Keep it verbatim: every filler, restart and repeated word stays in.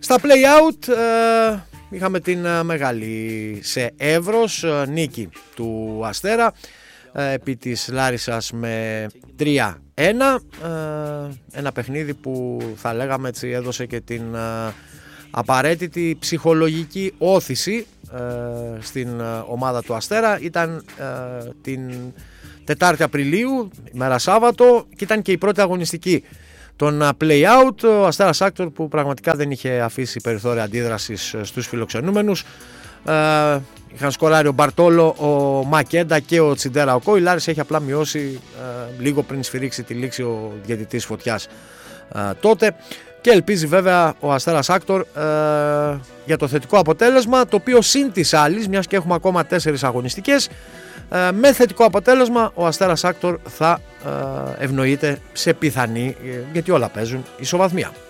Στα play-out ε, είχαμε την ε, μεγάλη σε εύρος ε, νίκη του Αστέρα ε, επί της Λάρισσας με τρία ένα, ε, ένα παιχνίδι που θα λέγαμε έτσι έδωσε και την ε, απαραίτητη ψυχολογική όθηση ε, στην ε, ομάδα του Αστέρα. Ήταν ε, την Τετάρτη Απριλίου, ημέρα Σάββατο, και ήταν και η πρώτη αγωνιστική των play-out. Ο Αστέρας Άκτορ που πραγματικά δεν είχε αφήσει περιθώρια αντίδρασης στους φιλοξενούμενους. Ε, είχαν σκοράρει ο Μπαρτόλο, ο Μακέντα και ο Τσιντέρα Οκό. Η Λάρισα έχει απλά μειώσει ε, λίγο πριν σφυρίξει τη λήξη ο διαιτητής Φωτιάς ε, τότε. Και ελπίζει βέβαια ο Αστέρας Άκτορ ε, για το θετικό αποτέλεσμα, το οποίο συν της άλλης, μιας και έχουμε ακόμα τέσσερις αγωνιστικές, ε, με θετικό αποτέλεσμα ο Αστέρας Άκτορ θα ε, ευνοείται σε πιθανή, γιατί όλα παίζουν, ισοβαθμία.